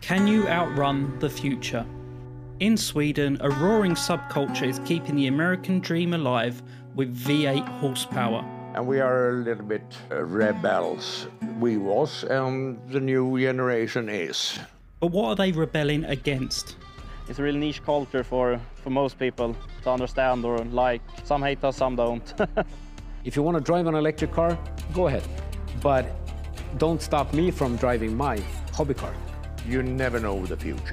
Can you outrun the future? In Sweden, a roaring subculture is keeping the American dream alive with V8 horsepower. And we are a little bit rebels. We was, and the new generation is. But what are they rebelling against? It's a really niche culture for most people to understand or like. Some hate us, some don't. If you want to drive an electric car, go ahead. But don't stop me from driving my hobby car. You never know the future.